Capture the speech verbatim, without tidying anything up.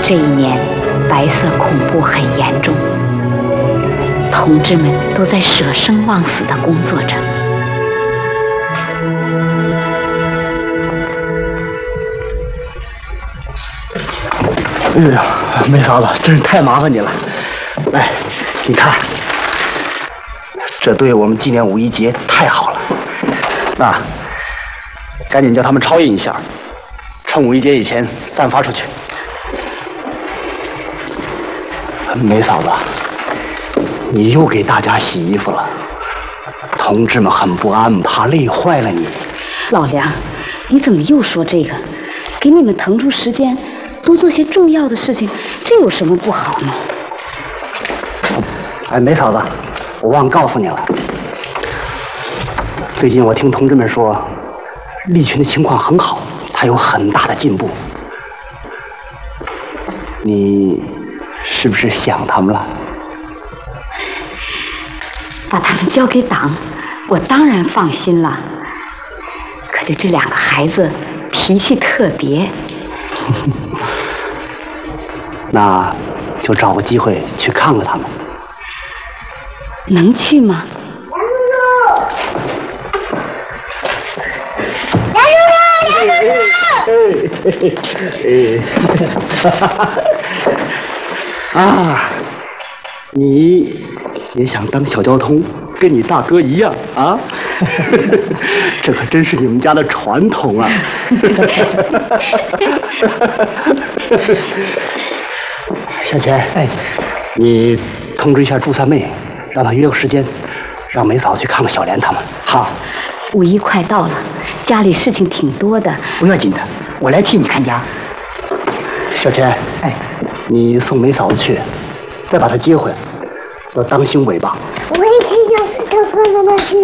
这一年白色恐怖很严重，同志们都在舍生忘死地工作着。 哎呀，梅嫂子，真是太麻烦你了。来，你看，这对我们纪念五一节太好了。那，赶紧叫他们抄印一下，趁五一节以前散发出去。梅嫂子，你又给大家洗衣服了，同志们很不安，怕累坏了你。 老梁，你怎么又说这个？给你们腾出时间，多做些重要的事情，这有什么不好呢？ 哎，梅嫂子，我忘告诉你了，最近我听同志们说，利群的情况很好，他有很大的进步。你是不是想他们了？ 把他们交给党，我当然放心了。可就这两个孩子脾气特别， 那就找个机会去看看他们。 能去吗？ 杨叔叔，杨叔叔， 啊，你也想当小交通，跟你大哥一样啊？这可真是你们家的传统啊！小钱，哎，你通知一下朱三妹，让她约个时间，让梅嫂去看看小莲他们。好。 五一快到了，家里事情挺多的。 不要紧的，我来替你看家。 小钱，哎，你送梅嫂子去，再把她接回来，要当心尾巴。 我也去叫他哥哥们去。